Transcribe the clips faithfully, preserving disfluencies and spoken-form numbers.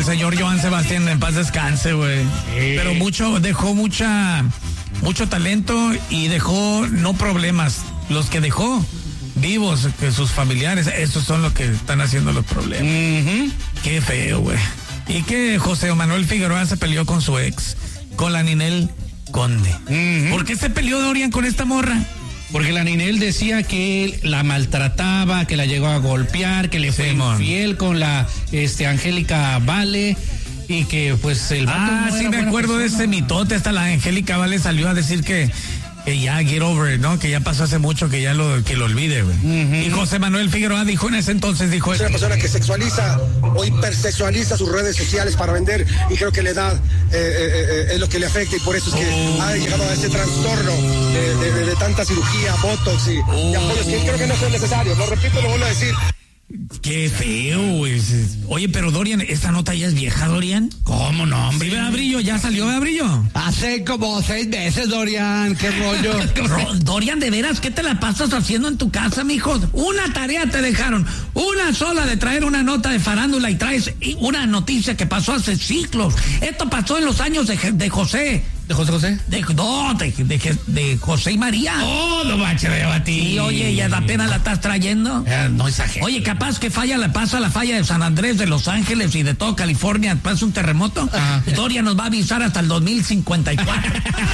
señor Joan Sebastián en paz descanse, güey. Sí. Pero mucho, dejó mucha, mucho talento y dejó no problemas. Los que dejó vivos, que sus familiares, esos son los que están haciendo los problemas. Uh-huh. Qué feo, güey. Y que José Manuel Figueroa se peleó con su ex, con la Ninel Conde. Uh-huh. ¿Por qué se peleó Dorian con esta morra? Porque la Ninel decía que él la maltrataba, que la llegó a golpear, que le fue Simón. infiel con la este Angélica Vale y que pues el vato Ah, no sí me acuerdo persona. de ese mitote, hasta la Angélica Vale salió a decir que que ya get over it, ¿no? Que ya pasó hace mucho, que ya lo que lo olvide, güey. Uh-huh. Y José Manuel Figueroa dijo en ese entonces, dijo... Es una persona que sexualiza o hipersexualiza sus redes sociales para vender y creo que la edad eh, eh, eh, es lo que le afecta y por eso es que oh. ha llegado a ese trastorno de, de, de, de tanta cirugía, botox y, oh. y apoyos que creo que no son necesarios. Lo repito, lo vuelvo a decir. Qué feo, güey. Oye, pero Dorian, ¿esta nota ya es vieja, Dorian? ¿Cómo no, hombre? ¿Sí, ¿verdad, Brillo? ¿Ya salió, ¿verdad, Brillo? Hace como seis meses, Dorian. Qué rollo. Dorian, de veras, ¿qué te la pasas haciendo en tu casa, mijo? Una tarea te dejaron. Una sola de traer una nota de farándula y traes una noticia que pasó hace siglos. Esto pasó en los años de, de José. ¿De José José? De, no, de, de, de José y María. Oh, no manches, de batir. Sí, oye, ¿y apenas la estás trayendo? Eh, no exageres. Oye, capaz que falla la pasa la falla de San Andrés, de Los Ángeles y de todo California, pasa un terremoto. Ajá. Dorian nos va a avisar hasta el dos mil cincuenta y cuatro.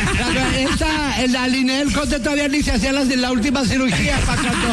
Esa, la Ninel Conde todavía ni se hacía las de la última cirugía para cuando...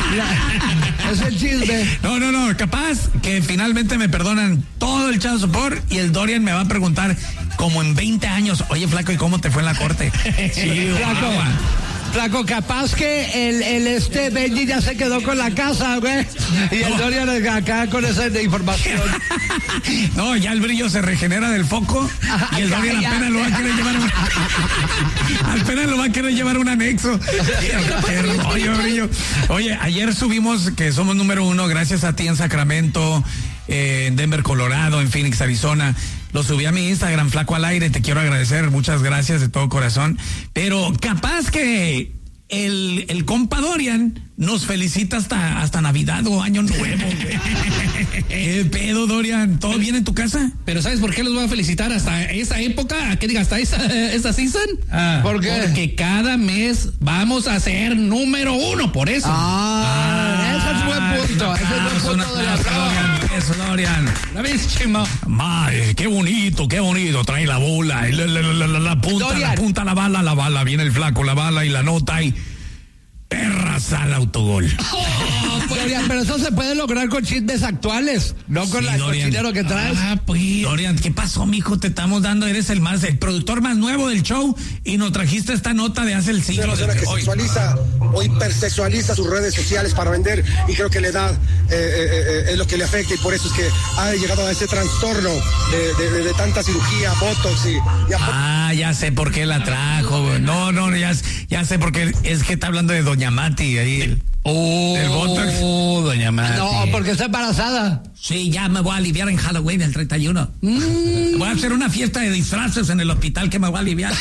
Es el chisme. No, no, no, capaz que finalmente me perdonan todo el child support y el Dorian me va a preguntar como en veinte años, oye, flaco, ¿y cómo te fue en la corte? Sí, flaco. Flaco, capaz que el, el este Benji ya se quedó con la casa, güey. Y el Dorian acá con esa información. No, ya el Brillo se regenera del foco y el Dorian apenas lo va a querer llevar un... apenas lo va a querer llevar un anexo. Qué rollo, Brillo. Oye, ayer subimos que somos número uno gracias a ti en Sacramento, eh, en Denver, Colorado, en Phoenix, Arizona. Lo subí a mi Instagram, Flaco al Aire, te quiero agradecer, muchas gracias de todo corazón. Pero capaz que el, el compa Dorian nos felicita hasta, hasta Navidad o Año Nuevo. ¿Qué pedo, Dorian? ¿Todo bien en tu casa? Pero ¿sabes por qué los voy a felicitar hasta esa época? ¿Qué diga? ¿Hasta esa, esa season? Ah, ¿Por qué? Porque cada mes vamos a ser número uno, por eso. Ah, ah ese es buen punto. Ese es buen punto de la Dorian, eso, Dorian. ¿La ves, chima? Madre, qué bonito, qué bonito. Trae la bola, la, la, la, la, la punta, Dorian. la punta, la bala, la bala. Viene el flaco, la bala y la nota y... perras al autogol. Oh, pues, Dorian, pero eso se puede lograr con chismes actuales, no con sí, la cochinero que traes. Ah, pues, Dorian, ¿qué pasó, mijo? Te estamos dando, eres el más, el productor más nuevo del show y nos trajiste esta nota de hace el siglo. Es una persona que hoy. sexualiza o hipersexualiza sus redes sociales para vender y creo que la edad eh, eh, eh, es lo que le afecta y por eso es que ha llegado a ese trastorno de, de, de, de tanta cirugía, botox y... y ah, ya sé por qué la trajo, güey. No, no, ya, ya sé por qué, es que está hablando de Doña Mati ahí. El, oh, el botox. Oh, Doña Mati. No, porque está embarazada. Sí, ya me voy a aliviar en Halloween el treinta y uno. Mm. Voy a hacer una fiesta de disfraces en el hospital que me voy a aliviar.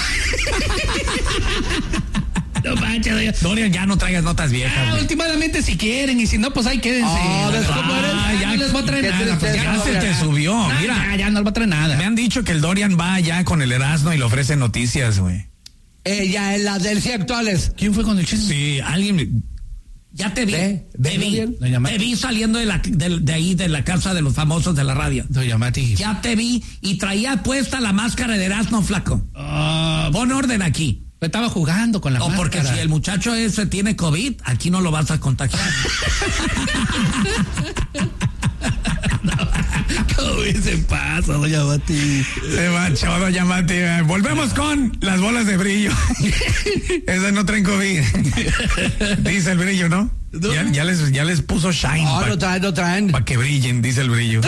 No manches, Dorian, ya no traigas notas viejas. Ah, últimamente si quieren y si no, pues ahí quédense. Oh, ah, ya no les voy a traer nada. Pues ya ya se te subió. No, Mira, ya, ya no les voy a traer nada. Me han dicho que el Dorian va allá con el Erasmo y le ofrece noticias, güey. Ella en las del C actuales. ¿Quién fue con el chisme? Sí, alguien. Ya te vi. ¿Ve? Te vi. Te vi saliendo de, la, de, de ahí, de la casa de los famosos de la radio. Doña Mati. Ya te vi y traía puesta la máscara de Erasmo, flaco. Uh, Pon orden aquí. Estaba jugando con la no, máscara. Porque si el muchacho ese tiene COVID, aquí no lo vas a contagiar. ¿Cómo se pasa, Doña Mati? Se manchó, Doña Mati. Volvemos con las bolas de brillo. Esas no traen COVID. Dice el Brillo, ¿no? no. Ya, ya, les, ya les puso shine. No, pa, no traen, no traen. Para que brillen, dice el Brillo.